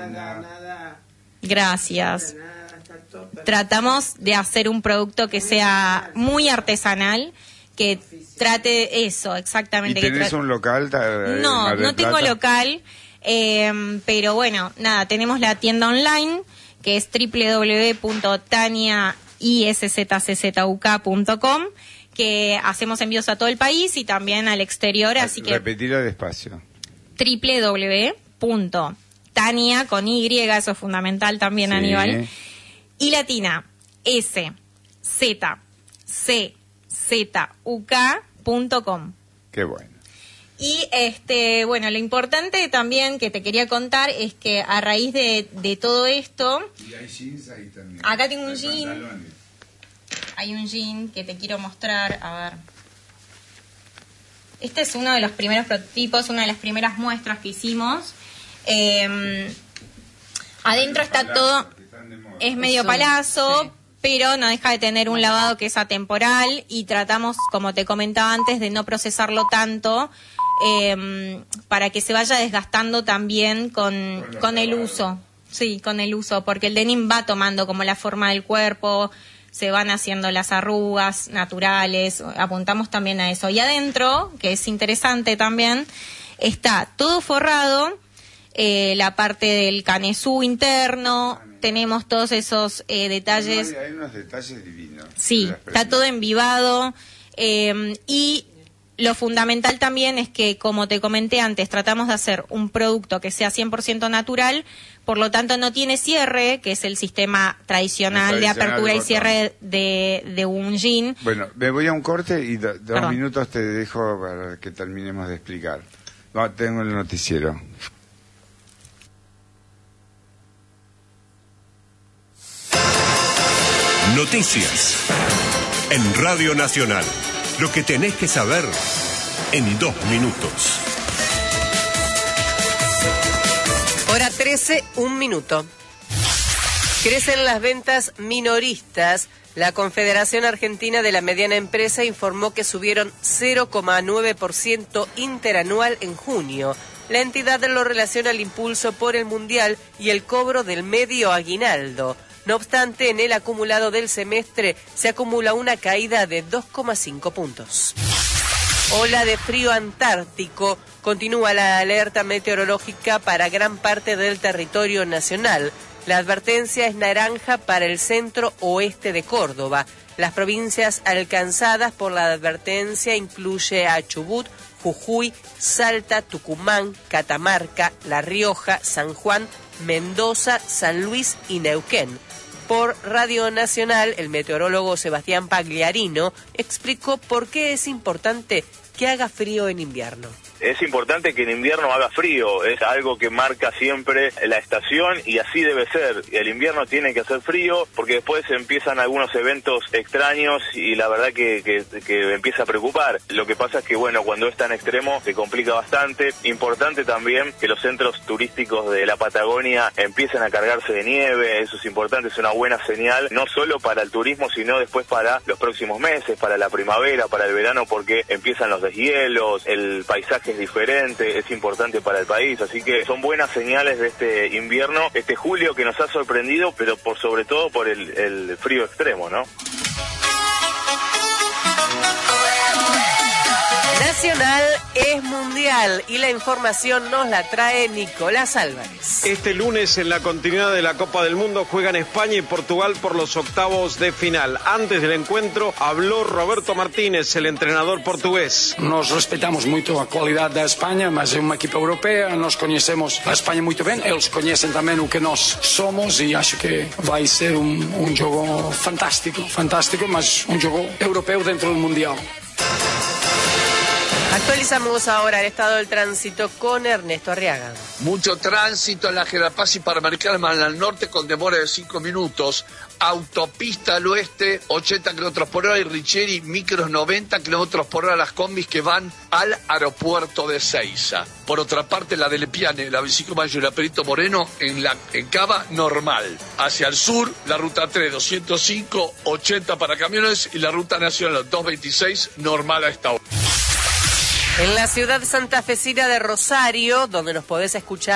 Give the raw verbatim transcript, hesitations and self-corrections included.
Nada, nada. Gracias. Tratamos de hacer un producto que sea muy artesanal, que trate eso, exactamente. ¿Y tenés que un local? Eh, no, no tengo local, eh, pero bueno, nada, tenemos la tienda online, que es doble u doble u doble u punto tania iszczuk punto com, que hacemos envíos a todo el país y también al exterior, así que... Repetirlo despacio. doble u doble u doble u punto tania con Y, eso es fundamental también, sí. Aníbal, y latina, S, Z, C, Z, U, K punto com. Qué bueno. Y este, bueno, lo importante también que te quería contar es que a raíz de, de todo esto... Y hay jeans ahí también. Acá tengo un jean. Hay un jean que te quiero mostrar, a ver. Este es uno de los primeros prototipos, una de las primeras muestras que hicimos. Eh, adentro está palazo, todo, es medio Eso, palazo, sí. Pero no deja de tener un lavado que es atemporal y tratamos, como te comentaba antes, de no procesarlo tanto eh, para que se vaya desgastando también con, con, con el uso. Sí, con el uso, porque el denim va tomando como la forma del cuerpo, se van haciendo las arrugas naturales, apuntamos también a eso. Y adentro, que es interesante también, está todo forrado, eh, la parte del canesú interno, tenemos todos esos eh, detalles. Hay, hay unos detalles divinos. Sí, está todo envivado, eh, y lo fundamental también es que, como te comenté antes, tratamos de hacer un producto que sea cien por ciento natural, por lo tanto no tiene cierre, que es el sistema tradicional, tradicional de apertura y cierre de, de un jean. Bueno, me voy a un corte y do, dos Perdón. minutos te dejo para que terminemos de explicar. No, tengo el noticiero. Noticias en Radio Nacional. Lo que tenés que saber en dos minutos. Hora trece, un minuto. Crecen las ventas minoristas. La Confederación Argentina de la Mediana Empresa informó que subieron cero coma nueve por ciento interanual en junio. La entidad lo relaciona al impulso por el Mundial y el cobro del medio aguinaldo. No obstante, en el acumulado del semestre se acumula una caída de dos coma cinco puntos. Ola de frío antártico. Continúa la alerta meteorológica para gran parte del territorio nacional. La advertencia es naranja para el centro oeste de Córdoba. Las provincias alcanzadas por la advertencia incluye a Chubut, Jujuy, Salta, Tucumán, Catamarca, La Rioja, San Juan, Mendoza, San Luis y Neuquén. Por Radio Nacional, el meteorólogo Sebastián Pagliarino explicó por qué es importante que haga frío en invierno. Es importante que en invierno haga frío, es algo que marca siempre la estación y así debe ser. El invierno tiene que hacer frío porque después empiezan algunos eventos extraños y la verdad que, que, que empieza a preocupar. Lo que pasa es que, bueno, cuando es tan extremo se complica bastante. Importante también que los centros turísticos de la Patagonia empiecen a cargarse de nieve, eso es importante, es una buena señal, no solo para el turismo, sino después para los próximos meses, para la primavera, para el verano, porque empiezan los deshielos, el paisaje es diferente, es importante para el país, así que son buenas señales de este invierno, este julio que nos ha sorprendido, pero por sobre todo por el, el frío extremo, ¿no? Nacional es mundial y la información nos la trae Nicolás Álvarez. Este lunes, en la continuidad de la Copa del Mundo, juegan España y Portugal por los octavos de final. Antes del encuentro habló Roberto Martínez, el entrenador portugués. Nos respetamos mucho a qualidad da España, mas é uma equipa europea, nos conhecemos a España muito bem, eles conhecem também o que nós somos e acho que vai ser um, um jogo fantástico, fantástico, mas um jogo europeu dentro do Mundial. Actualizamos ahora el estado del tránsito con Ernesto Arriaga. Mucho tránsito en la General Paz y para marcar más al norte con demora de cinco minutos. Autopista al oeste, ochenta kilómetros por hora y Richieri, micros noventa kilómetros por hora las combis que van al aeropuerto de Seiza. Por otra parte, la de Lepiane, la veinticinco de mayo y la Perito Moreno en, la, en Cava, normal. Hacia el sur, la ruta tres, doscientos cinco, ochenta para camiones y la ruta nacional doscientos veintiséis, normal a esta hora. En la ciudad santafesina de Rosario, donde nos podés escuchar